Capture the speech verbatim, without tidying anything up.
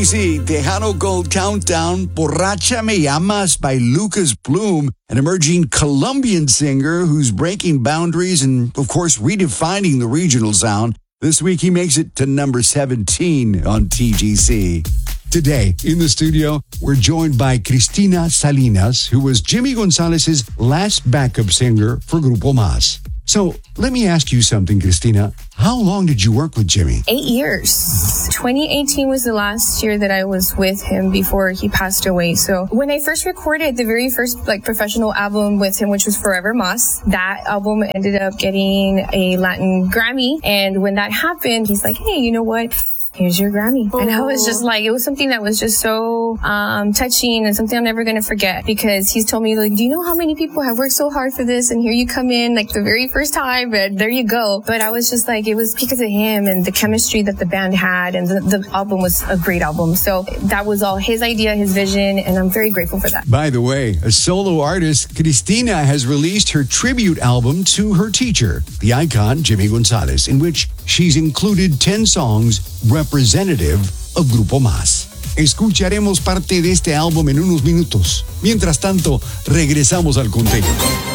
C, Tejano Gold Countdown, Borracha Me Llamas by Lucas Bloom, an emerging Colombian singer who's breaking boundaries and, of course, redefining the regional sound. This week, he makes it to number seventeen on T G C. Today, in the studio, we're joined by Cristina Salinas, who was Jimmy Gonzalez's last backup singer for Grupo Más. So, let me ask you something, Cristina. How long did you work with Jimmy? Eight years. twenty eighteen was the last year that I was with him before he passed away. So when I first recorded the very first like professional album with him, which was Forever Más, that album ended up getting a Latin Grammy. And when that happened, he's like, hey, you know what? Here's your Grammy. And I was just like, it was something that was just so um touching and something I'm never going to forget, because he's told me, like, do you know how many people have worked so hard for this? And here you come in like the very first time, and there you go. But I was just like, it was because of him and the chemistry that the band had, and the, the album was a great album. So that was all his idea, his vision, and I'm very grateful for that. By the way, a solo artist, Cristina has released her tribute album to her teacher, the icon Jimmy Gonzalez, in which she's included ten songs representative of Grupo Más. Escucharemos parte de este álbum en unos minutos. Mientras tanto, regresamos al conteo.